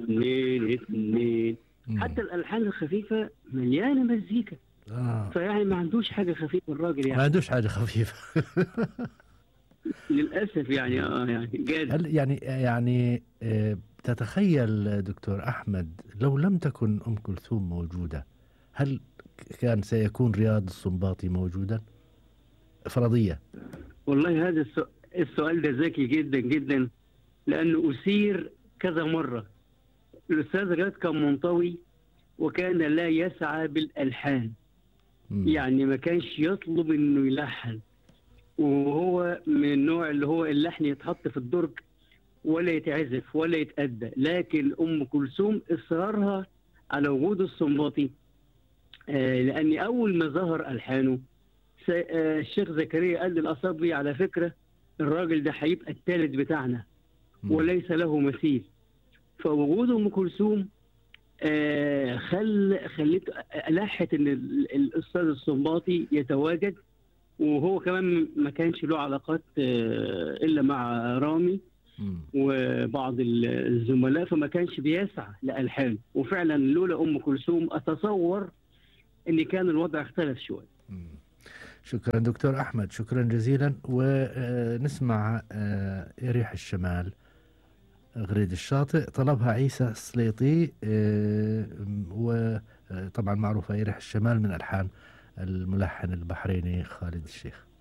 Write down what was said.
اتنين اتنين. حتى الألحان الخفيفة مليانة مزيكا. فيعني ما عندوش حاجة خفيفة الراجل يعني. ما عندوش حاجة خفيفة. للأسف يعني يعني جاد. هل يعني تتخيل دكتور أحمد لو لم تكن أم كلثوم موجودة، هل كان سيكون رياض السنباطي موجودا؟ فرضية. والله هذا السؤال ده ذكي جدا جدا، لأنه أثير كذا مرة. الأستاذ رياض كان منطوي، وكان لا يسعى بالألحان. يعني ما كانش يطلب إنه يلحن، وهو من النوع اللي هو اللحن يتحط في الدرج ولا يتعزف ولا يتأدى. لكن أم كلثوم إصرارها على وجود السنباطي، لأن أول ما ظهر ألحانه الشيخ زكريا قال للأصابي على فكرة الراجل ده هيبقى الثالث بتاعنا وليس له مثيل. فوجود أم كلثوم خلت لحت إن الأستاذ السنباطي يتواجد. وهو كمان ما كانش له علاقات إلا مع رامي وبعض الزملاء، فما كانش بيسعى لألحان. وفعلا لولا أم كلثوم أتصور إن كان الوضع اختلف شوي. شكرا دكتور أحمد، شكرا جزيلا. ونسمع ريح الشمال غريد الشاطئ، طلبها عيسى السليطي، وطبعا معروفة ريح الشمال من ألحان الملحن البحريني خالد الشيخ.